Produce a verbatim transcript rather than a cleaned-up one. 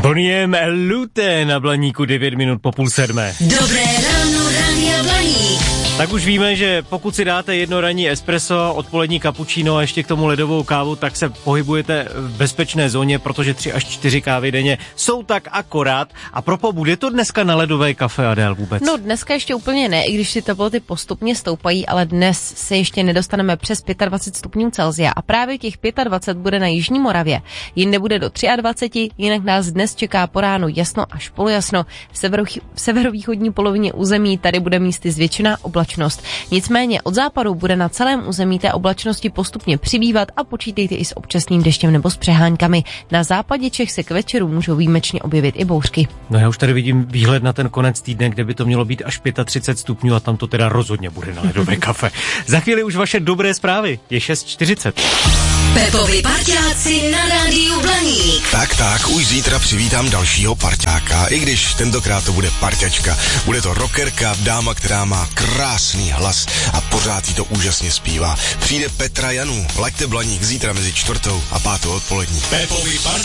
Boniem Lute na Blaníku devět minut po půl sedmé. Dobré ráno, Rádia Blaník. Tak už víme, že pokud si dáte jedno ranní espresso, odpolední cappuccino a ještě k tomu ledovou kávu, tak se pohybujete v bezpečné zóně, protože tři až čtyři kávy denně jsou tak akorát. A propo, bude to dneska na ledové kafe, Adél, vůbec? No dneska ještě úplně ne, i když si teploty postupně stoupají, ale dnes se ještě nedostaneme přes dvacet pět stupňů Celsia a právě těch dvacet pět bude na Jižní Moravě. Jinde bude do dvacet tři, jinak nás dnes čeká po ránu jasno až polojasno. V, severo, v severovýchodní polovině území tady bude místy zvětšená oblačnost. Nicméně od západu bude na celém území té oblačnosti postupně přibývat a počítejte i s občasným deštěm nebo s přeháňkami. Na západě Čech se k večeru můžou výjimečně objevit i bouřky. No já už tady vidím výhled na ten konec týdne, kde by to mělo být až třicet pět stupňů a tam to teda rozhodně bude na ledové kafe. Za chvíli už vaše dobré zprávy. Je šest čtyřicet. Pepovi parťáci na Rádiu Blaník. Tak, tak, už zítra přivítám dalšího parťáka, i když tentokrát to bude parťačka. Bude to rockerka, dáma, která má krásný hlas a pořád jí to úžasně zpívá. Přijde Petra Janů, laďte Blaník zítra mezi čtvrtou a pátou odpolední. Pepovi